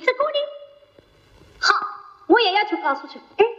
子鼓励。好，我也要去告诉陈。